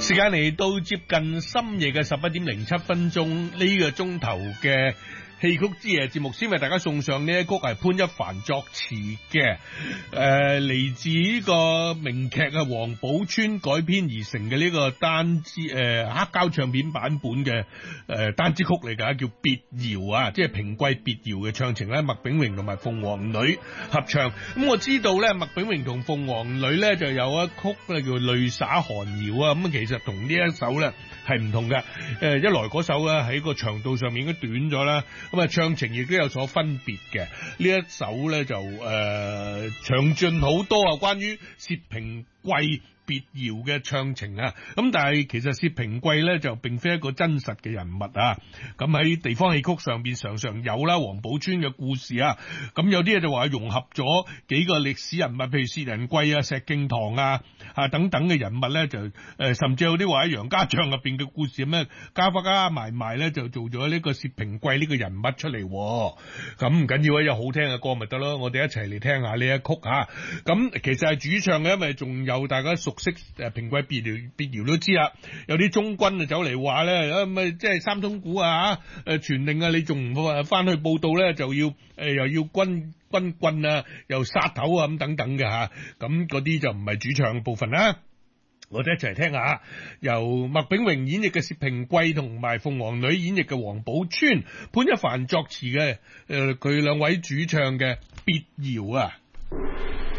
時間嚟到接近深夜嘅11:07，呢個鐘頭嘅戲曲之夜節目，先為大家送上呢一曲係潘一帆作詞嘅，嚟自呢個名劇啊王寶釧改編而成嘅呢個黑膠唱片版本嘅單支曲嚟㗎，叫別窯啊，即係平貴別窯嘅唱情咧，麥炳榮同埋鳳凰女合唱。咁我知道咧，麥炳榮同鳳凰女咧就有一曲咧叫淚灑寒窯啊，咁其實同呢一首咧係唔同嘅。一來嗰首咧喺個長度上面應該短咗啦，咁啊唱情亦都有所分別嘅。呢一首咧就詳盡好多啊，關於薛平貴別窯嘅唱情啊，咁但係其實薛平貴咧就並非一個真實嘅人物啊，咁喺地方戲曲上邊常常有啦，王寶釧嘅故事啊，咁有啲嘢就話融合咗幾個歷史人物，譬如薛仁貴啊、石敬瑭啊等等嘅人物咧，就甚至有啲話喺楊家將入邊嘅故事咩加埋咧，就做咗呢個薛平貴呢個人物出嚟，咁唔緊要啊，有好聽嘅歌咪得咯，我哋一齊嚟聽下呢一曲吓，咁其實係主唱嘅，因為仲有大家熟悉平貴別窯都知啦，有啲中軍啊走嚟話咧，即係三通鼓啊傳令啊，你仲唔翻去報道咧，就要又要軍棍啊，又殺頭啊咁等等嘅吓，咁嗰啲就唔係主唱嘅部分啦。我哋一齊聽下由麥炳榮演繹嘅薛平貴同埋鳳凰女演繹嘅王寶釧，潘一帆作詞嘅佢兩位主唱嘅別窯啊。